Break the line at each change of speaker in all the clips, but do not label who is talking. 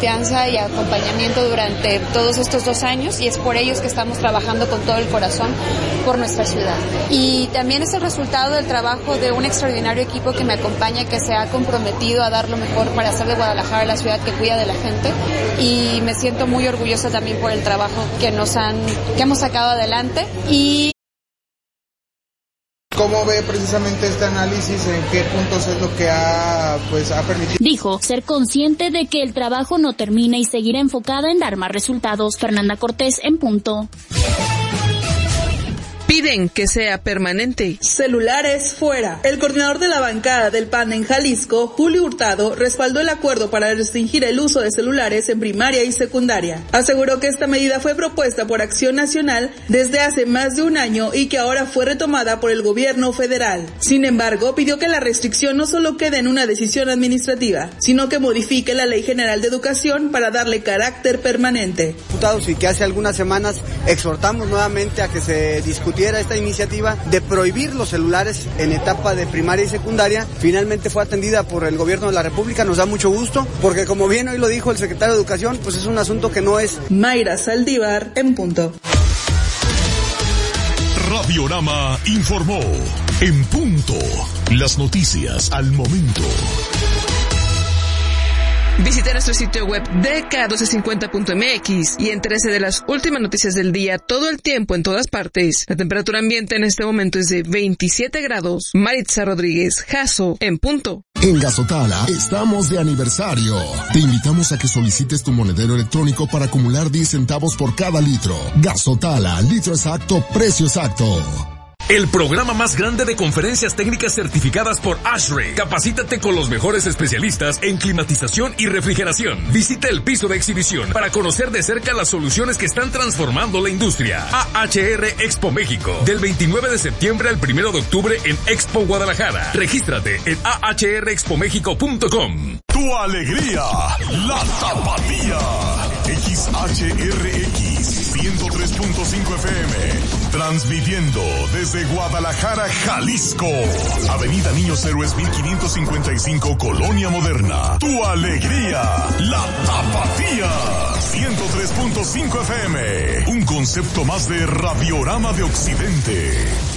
confianza y acompañamiento durante todos estos 2 años, y es por ellos que estamos trabajando con todo el corazón por nuestra ciudad. Y también es el resultado del trabajo de un extraordinario equipo que me acompaña, que se ha comprometido a dar lo mejor para hacer de Guadalajara la ciudad que cuida de la gente, y me siento muy orgullosa también por el trabajo que hemos sacado adelante. Y
¿cómo ve precisamente este análisis? ¿En qué puntos es lo que ha permitido?
Dijo ser consciente de que el trabajo no termina y seguirá enfocada en dar más resultados. Fernanda Cortés, en punto.
Piden que sea permanente.
Celulares fuera. El coordinador de la bancada del PAN en Jalisco, Julio Hurtado, respaldó el acuerdo para restringir el uso de celulares en primaria y secundaria. Aseguró que esta medida fue propuesta por Acción Nacional desde hace más de un año y que ahora fue retomada por el gobierno federal. Sin embargo, pidió que la restricción no solo quede en una decisión administrativa, sino que modifique la Ley General de Educación para darle carácter permanente.
Diputados, y que hace algunas semanas exhortamos nuevamente a que se discutiera esta iniciativa de prohibir los celulares en etapa de primaria y secundaria, finalmente fue atendida por el gobierno de la República. Nos da mucho gusto, porque como bien hoy lo dijo el secretario de Educación, pues es un asunto que no es.
Mayra Saldívar, en punto.
Radiorama informó, en punto, las noticias al momento.
Visita nuestro sitio web dk1250.mx y entérese de las últimas noticias del día todo el tiempo en todas partes. La temperatura ambiente en este momento es de 27 grados. Maritza Rodríguez, Jaso, en punto.
En Gazotala estamos de aniversario. Te invitamos a que solicites tu monedero electrónico para acumular 10 centavos por cada litro. Gazotala, litro exacto, precio exacto.
El programa más grande de conferencias técnicas certificadas por ASHRAE. Capacítate con los mejores especialistas en climatización y refrigeración. Visita el piso de exhibición para conocer de cerca las soluciones que están transformando la industria. AHR Expo México, del 29 de septiembre al 1 de octubre en Expo Guadalajara. Regístrate en ahrexpomexico.com.
Tu alegría, la tapatía. XHRX 103.5 FM. Transmitiendo desde Guadalajara, Jalisco. Avenida Niños Héroes 1555, Colonia Moderna. Tu alegría, la tapatía. 103.5 FM. Un concepto más de Radiorama de Occidente.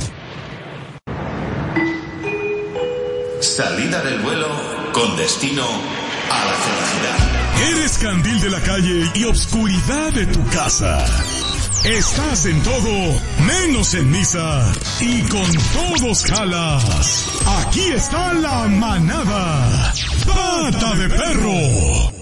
Salida del vuelo con destino a la felicidad.
Eres candil de la calle y obscuridad de tu casa. Estás en todo, menos en misa, y con todos jalas. Aquí está la manada. Pata de Perro.